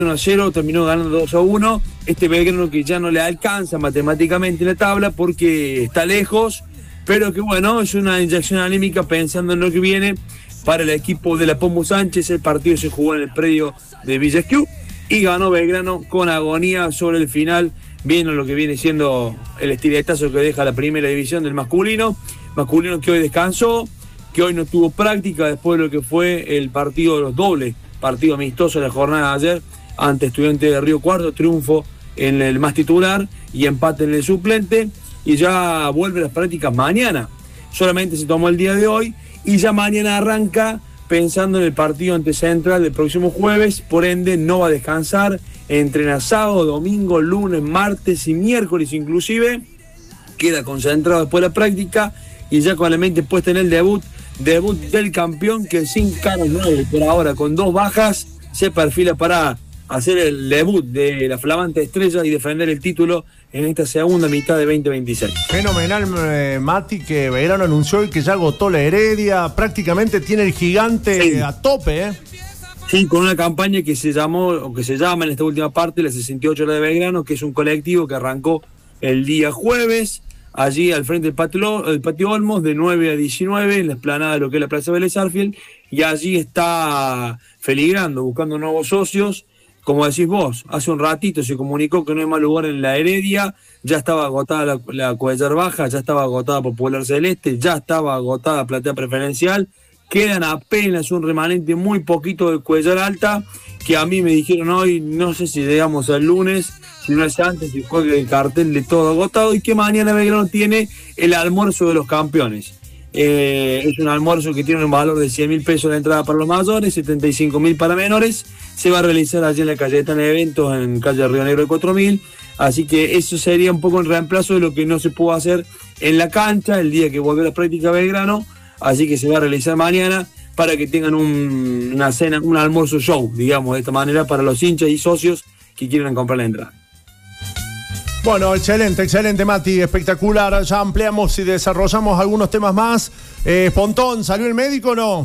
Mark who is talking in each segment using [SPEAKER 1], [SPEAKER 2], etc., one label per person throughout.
[SPEAKER 1] 1-0, terminó ganando 2-1. Este Belgrano que ya no le alcanza matemáticamente en la tabla porque está lejos, pero que bueno, es una inyección anímica pensando en lo que viene para el equipo de la Pombo Sánchez. El partido se jugó en el predio de Villa Esquiú y ganó Belgrano con agonía sobre el final, viendo lo que viene siendo el estiletazo que deja la primera división del masculino que hoy descansó, que hoy no tuvo práctica después de lo que fue el partido de los dobles, partido amistoso de la jornada de ayer ante Estudiantes de Río Cuarto, triunfo en el más titular y empate en el suplente, y ya vuelve las prácticas mañana. Solamente se tomó el día de hoy y ya mañana arranca pensando en el partido ante Central del próximo jueves, por ende no va a descansar, entrena sábado, domingo, lunes, martes y miércoles inclusive, queda concentrado después de la práctica y ya con la mente puesta en el debut del campeón, que sin caras nuevas por ahora, con 2 bajas, se perfila para hacer el debut de la flamante estrella y defender el título en esta segunda mitad de 2026.
[SPEAKER 2] Fenomenal, Mati, que Belgrano anunció hoy que ya agotó la Heredia, prácticamente tiene el gigante a tope, ¿eh?
[SPEAKER 1] Sí, con una campaña que se llama en esta última parte, la 68 horas de Belgrano, que es un colectivo que arrancó el día jueves, allí al frente del Patio Olmos, de 9 a 19, en la explanada de lo que es la Plaza Vélez Sarsfield, y allí está feligrando, buscando nuevos socios. Como decís vos, hace un ratito se comunicó que no hay más lugar en la Heredia, ya estaba agotada la Cuellar Baja, ya estaba agotada Popular Celeste, ya estaba agotada Platea Preferencial, quedan apenas un remanente muy poquito de Cuellar Alta, que a mí me dijeron hoy, no sé si llegamos el lunes, si no es antes, que juegue el cartel de todo agotado, y que mañana Belgrano tiene el almuerzo de los campeones. Es un almuerzo que tiene un valor de 100.000 pesos la entrada para los mayores, 75.000 para menores. Se va a realizar allí en la Cayetana de Eventos, en calle Río Negro de 4.000. Así que eso sería un poco el reemplazo de lo que no se pudo hacer en la cancha el día que volvió a la práctica Belgrano. Así que se va a realizar mañana para que tengan una cena, un almuerzo show, digamos, de esta manera, para los hinchas y socios que quieran comprar la entrada.
[SPEAKER 2] Bueno, excelente, Mati, espectacular. Ya ampliamos y desarrollamos algunos temas más. Pontón, ¿salió el médico o no?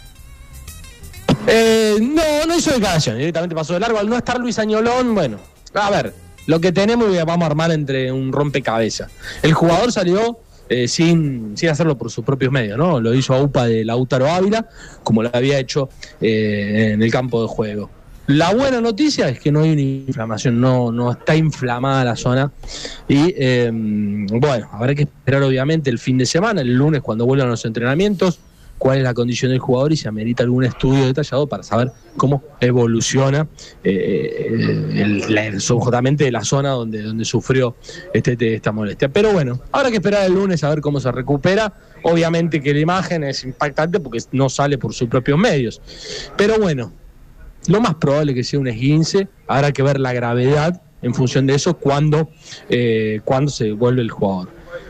[SPEAKER 3] No hizo declaración, directamente pasó de largo. Al no estar Luis Añolón, bueno, a ver, lo que tenemos vamos a armar entre un rompecabezas. El jugador salió sin hacerlo por sus propios medios, ¿no? Lo hizo a UPA de Lautaro Ávila, como lo había hecho en el campo de juego. La buena noticia es que no hay una inflamación, no está inflamada la zona. Y bueno, habrá que esperar obviamente el fin de semana, el lunes cuando vuelvan los entrenamientos, cuál es la condición del jugador y si amerita algún estudio detallado para saber cómo evoluciona justamente la zona donde sufrió esta molestia. Pero bueno, habrá que esperar el lunes a ver cómo se recupera. Obviamente que la imagen es impactante porque no sale por sus propios medios. Pero bueno, lo más probable es que sea un esguince, habrá que ver la gravedad en función de eso cuando se vuelve el jugador.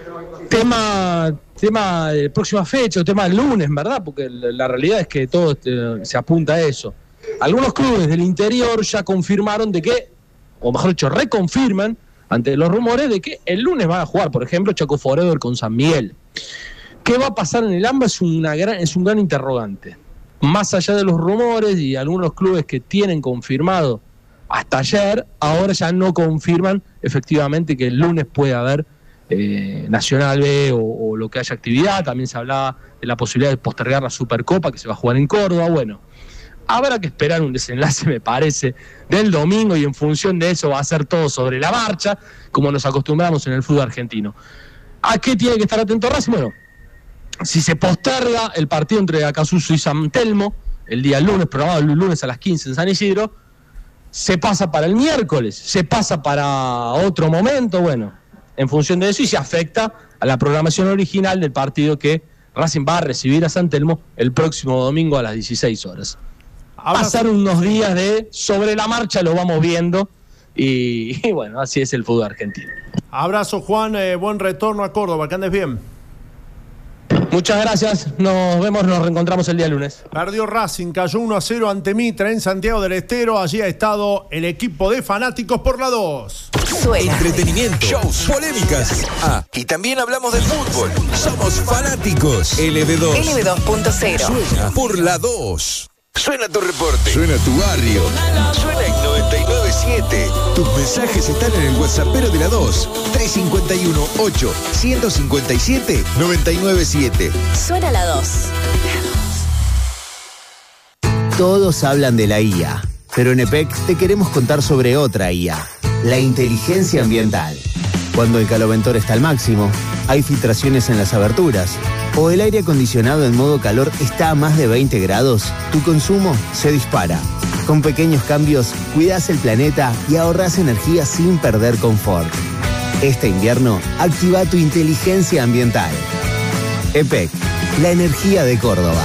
[SPEAKER 3] Tema de próxima fecha, o tema del lunes, ¿verdad? Porque la realidad es que todo se apunta a eso. Algunos clubes del interior ya confirmaron de que, o mejor dicho, reconfirman ante los rumores de que el lunes van a jugar, por ejemplo, Chaco Forever con San Miguel. ¿Qué va a pasar en el AMBA? Es un gran interrogante. Más allá de los rumores y algunos clubes que tienen confirmado hasta ayer, ahora ya no confirman efectivamente que el lunes puede haber Nacional B o lo que haya actividad. También se hablaba de la posibilidad de postergar la Supercopa que se va a jugar en Córdoba. Bueno, habrá que esperar un desenlace, me parece, del domingo, y en función de eso va a ser todo sobre la marcha, como nos acostumbramos en el fútbol argentino. ¿A qué tiene que estar atento Racing? Bueno, si se posterga el partido entre Acasuso y San Telmo, el día lunes, programado el lunes a las 15 en San Isidro, se pasa para el miércoles, se pasa para otro momento, bueno, en función de eso, y se afecta a la programación original del partido que Racing va a recibir a San Telmo el próximo domingo a las 16 horas. Pasar unos días de sobre la marcha, lo vamos viendo, y bueno, así es el fútbol argentino.
[SPEAKER 2] Abrazo, Juan, buen retorno a Córdoba, que andes bien.
[SPEAKER 3] Muchas gracias, nos reencontramos el día lunes.
[SPEAKER 2] Perdió Racing, cayó 1-0 ante Mitra en Santiago del Estero. Allí ha estado el equipo de fanáticos por la 2.
[SPEAKER 4] Suena. Entretenimiento, shows, polémicas. Y también hablamos del fútbol. Somos fanáticos. LB2. LB2.0. Suena por la 2. Suena tu reporte. Suena tu barrio. Suena el 99. mensajes están en el WhatsAppero de la 2. 351-8-157-997.
[SPEAKER 5] Suena la 2.
[SPEAKER 6] Todos hablan de la IA, pero en EPEC te queremos contar sobre otra IA, la inteligencia ambiental. Cuando el caloventor está al máximo, hay filtraciones en las aberturas, o el aire acondicionado en modo calor está a más de 20 grados, tu consumo se dispara. Con pequeños cambios, cuidas el planeta y ahorras energía sin perder confort. Este invierno, activa tu inteligencia ambiental. EPEC, la energía de Córdoba.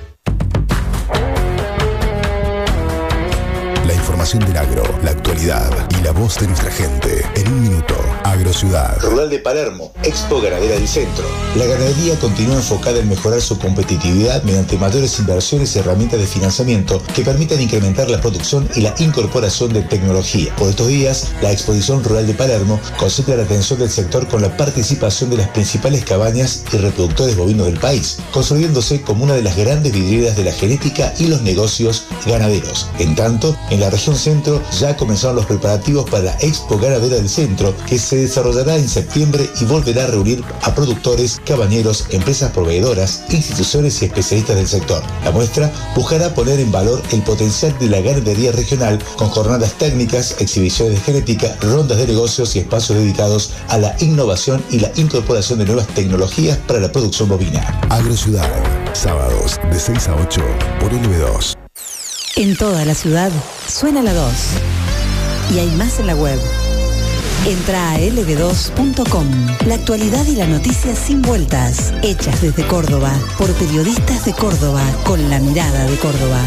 [SPEAKER 7] La información del agro, la actualidad y la voz de nuestra gente. En un minuto, Agrociudad.
[SPEAKER 8] Rural de Palermo, Expo Ganadera del Centro. La ganadería continúa enfocada en mejorar su competitividad mediante mayores inversiones y herramientas de financiamiento que permitan incrementar la producción y la incorporación de tecnología. Por estos días, la Exposición Rural de Palermo concentra la atención del sector con la participación de las principales cabañas y reproductores bovinos del país, consolidándose como una de las grandes vidrieras de la genética y los negocios ganaderos. En tanto, en la región centro ya comenzaron los preparativos para la Expo Ganadera del Centro, que se desarrollará en septiembre y volverá a reunir a productores, cabañeros, empresas proveedoras, instituciones y especialistas del sector. La muestra buscará poner en valor el potencial de la ganadería regional con jornadas técnicas, exhibiciones de genética, rondas de negocios y espacios dedicados a la innovación y la incorporación de nuevas tecnologías para la producción bovina.
[SPEAKER 7] Agrociudad, sábados de 6 a 8 por LB2.
[SPEAKER 9] En toda la ciudad suena la 2. Y hay más en la web. Entra a lb2.com. La actualidad y la noticia sin vueltas. Hechas desde Córdoba, por periodistas de Córdoba, con la mirada de Córdoba.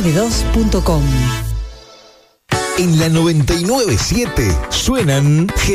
[SPEAKER 9] lb2.com.
[SPEAKER 4] En la 99.7 suenan